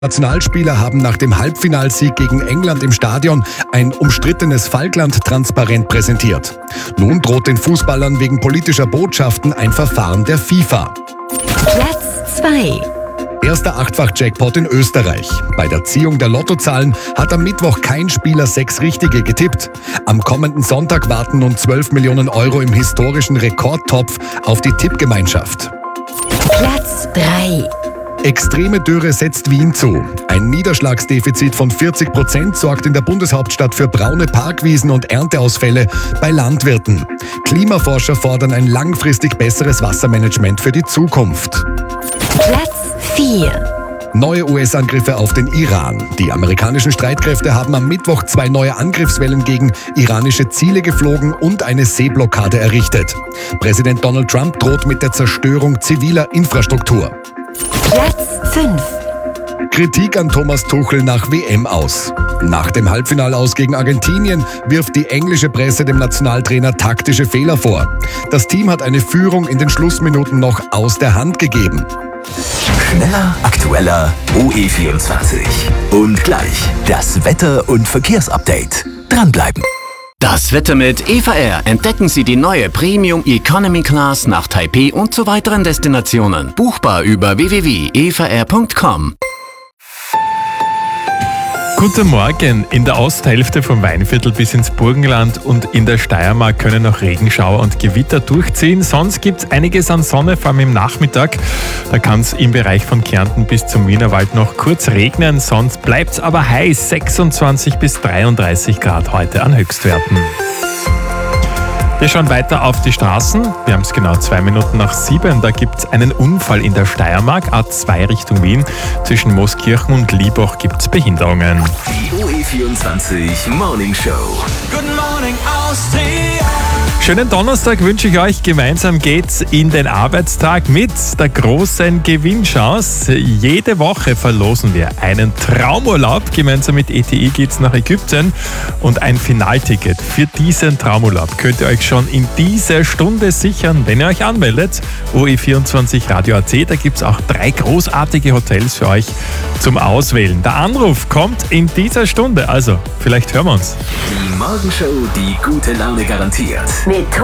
Nationalspieler haben nach dem Halbfinalsieg gegen England im Stadion ein umstrittenes Falkland-Transparent präsentiert. Nun droht den Fußballern wegen politischer Botschaften ein Verfahren der FIFA. Platz 2. Erster Achtfach-Jackpot in Österreich. Bei der Ziehung der Lottozahlen hat am Mittwoch kein Spieler 6 Richtige getippt. Am kommenden Sonntag warten nun 12 Millionen Euro im historischen Rekordtopf auf die Tippgemeinschaft. Platz 3. Extreme Dürre setzt Wien zu. Ein Niederschlagsdefizit von 40% sorgt in der Bundeshauptstadt für braune Parkwiesen und Ernteausfälle bei Landwirten. Klimaforscher fordern ein langfristig besseres Wassermanagement für die Zukunft. Platz 4. Neue US-Angriffe auf den Iran. Die amerikanischen Streitkräfte haben am Mittwoch 2 neue Angriffswellen gegen iranische Ziele geflogen und eine Seeblockade errichtet. Präsident Donald Trump droht mit der Zerstörung ziviler Infrastruktur. Platz 5. Kritik an Thomas Tuchel nach WM aus. Nach dem Halbfinale-Aus gegen Argentinien wirft die englische Presse dem Nationaltrainer taktische Fehler vor. Das Team hat eine Führung in den Schlussminuten noch aus der Hand gegeben. Schneller, aktueller, OE24. Und gleich das Wetter- und Verkehrsupdate. Dranbleiben. Das Wetter mit Eva Air. Entdecken Sie die neue Premium Economy Class nach Taipei und zu weiteren Destinationen. Buchbar über www.evaair.com. Guten Morgen. In der Osthälfte vom Weinviertel bis ins Burgenland und in der Steiermark können noch Regenschauer und Gewitter durchziehen. Sonst gibt es einiges an Sonne, vor allem im Nachmittag. Da kann es im Bereich von Kärnten bis zum Wienerwald noch kurz regnen. Sonst bleibt es aber heiß. 26 bis 33 Grad heute an Höchstwerten. Wir schauen weiter auf die Straßen. Wir haben es genau 2 Minuten nach 7. Da gibt es einen Unfall in der Steiermark, A2 Richtung Wien. Zwischen Mooskirchen und Liebach gibt es Behinderungen. Die OE24 Morning Show. Good morning, Austria. Schönen Donnerstag wünsche ich euch. Gemeinsam geht's in den Arbeitstag mit der großen Gewinnchance. Jede Woche verlosen wir einen Traumurlaub. Gemeinsam mit ETI geht's nach Ägypten. Und ein Finalticket für diesen Traumurlaub könnt ihr euch schon in dieser Stunde sichern, wenn ihr euch anmeldet. OE24 Radio AT, da gibt's auch 3 großartige Hotels für euch zum Auswählen. Der Anruf kommt in dieser Stunde. Also, vielleicht hören wir uns. Die Morgenshow, die gute Laune garantiert. Mit